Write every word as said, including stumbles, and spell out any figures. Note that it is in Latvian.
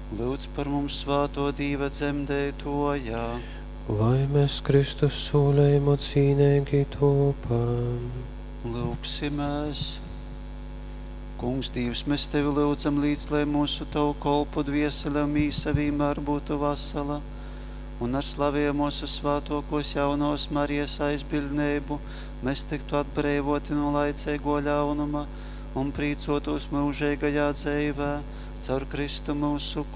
Lūdz par mums svāto Dīva dzemdētojā. Lai mēs Kristus sūlējumu cīnīgi topam. Lūksimies. Kungs Dievs, mēs Tevi lūdzam līdz, lai mūsu Tavu kolpu dviesele mīsa vienmēr būtu vasala, un ar slaviem mūsu svātokos jaunos Marijas aizbildnību mēs tiktu atbrīvoti no laicīgo ļaunuma un prīcotos mūžīgajā dzīvē caur Kristu mūsu